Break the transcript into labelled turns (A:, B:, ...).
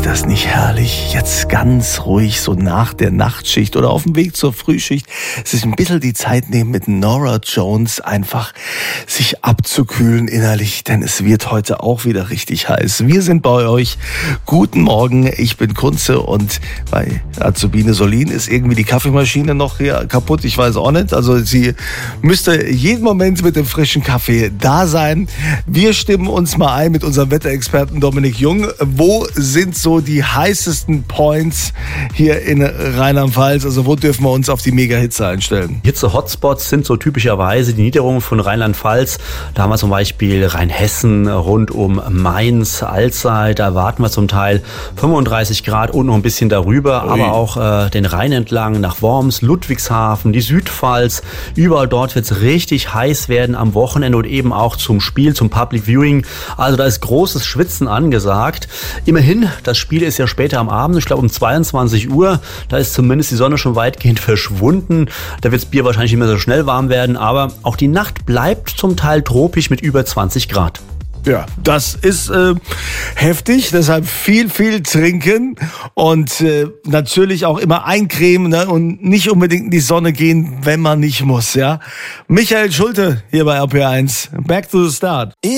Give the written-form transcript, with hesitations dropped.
A: das nicht herrlich? Jetzt ganz ruhig, so nach der Nachtschicht oder auf dem Weg zur Frühschicht, sich ein bisschen die Zeit nehmen, mit Norah Jones einfach sich abzukühlen innerlich, denn es wird heute auch wieder richtig heiß. Wir sind bei euch. Guten Morgen, ich bin Kunze und bei Azubine Solin ist irgendwie die Kaffeemaschine noch hier kaputt, ich weiß auch nicht. Also sie müsste jeden Moment mit dem frischen Kaffee da sein. Wir stimmen uns mal ein mit unserem Wetterexperten Dominik Jung. Wo sind so die heißesten Points hier in Rheinland-Pfalz? Also wo dürfen wir uns auf die Mega-Hitze einstellen?
B: Hitze-Hotspots sind so typischerweise die Niederungen von Rheinland-Pfalz. Da haben wir zum Beispiel Rheinhessen rund um Mainz, Alzey. Da erwarten wir zum Teil 35 Grad und noch ein bisschen darüber.
A: Ui.
B: Aber auch den Rhein entlang nach Worms, Ludwigshafen, die Südpfalz. Überall dort wird es richtig heiß werden am Wochenende und eben auch zum Spiel, zum Public Viewing. Also da ist großes Schwitzen angesagt. Immerhin, das Spiel ist ja später am Abend, ich glaube um 22 Uhr. Da ist zumindest die Sonne schon weitgehend verschwunden. Da wird das Bier wahrscheinlich nicht mehr so schnell warm werden. Aber auch die Nacht bleibt zum Teil tropisch mit über 20 Grad.
A: Ja, das ist heftig, deshalb viel trinken und natürlich auch immer eincremen, ne? Und nicht unbedingt in die Sonne gehen, wenn man nicht muss, ja. Michael Schulte hier bei RPR1. Back to the start.